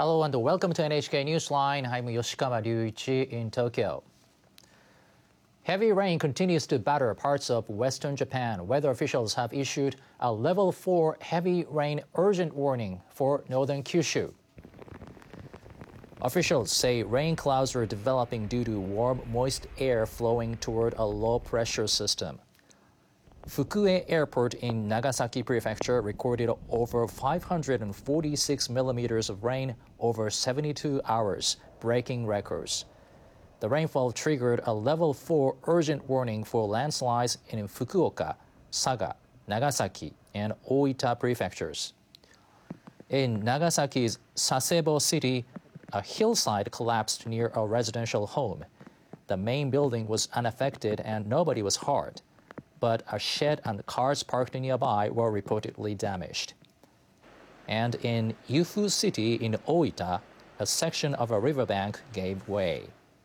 Hello and welcome to NHK Newsline. I'm Yoshikawa Ryuichi in Tokyo. Heavy rain continues to batter parts of western Japan. Weather officials have issued a level 4 heavy rain urgent warning for northern Kyushu. Officials say rain clouds are developing due to warm, moist air flowing toward a low-pressure system. Fukue Airport in Nagasaki Prefecture recorded over 546 millimeters of rain over 72 hours, breaking records. The rainfall triggered a level 4 urgent warning for landslides in Fukuoka, Saga, Nagasaki, and Oita prefectures. In Nagasaki's Sasebo City, a hillside collapsed near a residential home. The main building was unaffected and nobody was hurt, but a shed and cars parked nearby were reportedly damaged. And in Yufu City in Oita, a section of a riverbank gave way.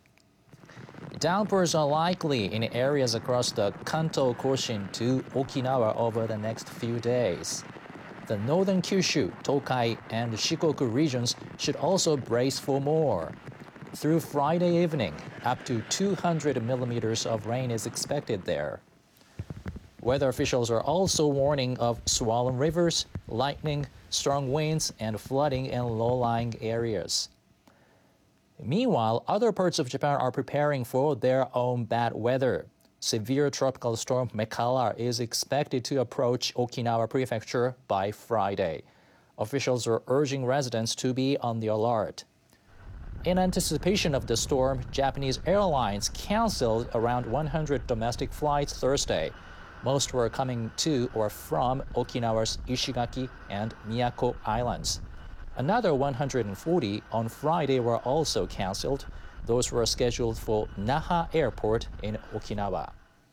Downpours are likely in areas across the Kanto Koshin to Okinawa over the next few days. The northern Kyushu, Tokai, and Shikoku regions should also brace for more. Through Friday evening, up to 200 millimeters of rain is expected there. Weather officials are also warning of swollen rivers, lightning, strong winds, and flooding in low-lying areas. Meanwhile, other parts of Japan are preparing for their own bad weather. Severe tropical storm Mekala is expected to approach Okinawa Prefecture by Friday. Officials are urging residents to be on the alert. In anticipation of the storm, Japanese airlines canceled around 100 domestic flights Thursday. Most were coming to or from Okinawa's Ishigaki and Miyako Islands. Another 140 on Friday were also canceled. Those were scheduled for Naha Airport in Okinawa.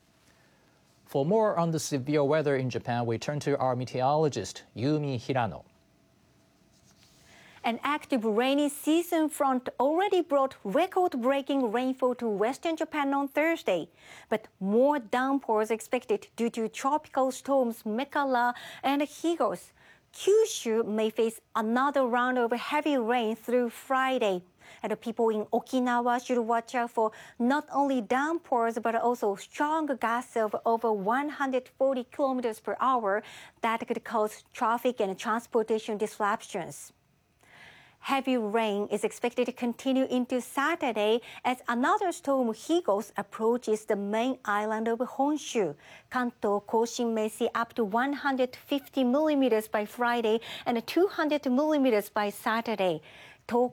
For more on the severe weather in Japan, we turn to our meteorologist, Yumi Hirano. An active rainy season front already brought record-breaking rainfall to western Japan on Thursday. But more downpours expected due to tropical storms Mekala and Higos. Kyushu may face another round of heavy rain through Friday. And the people in Okinawa should watch out for not only downpours but also strong gusts of over 140 kilometers per hour that could cause traffic and transportation disruptions. Heavy rain is expected to continue into Saturday as another storm, Higos, approaches the main island of Honshu. Kanto Koshin may see up to 150 millimeters by Friday and 200 millimeters by Saturday.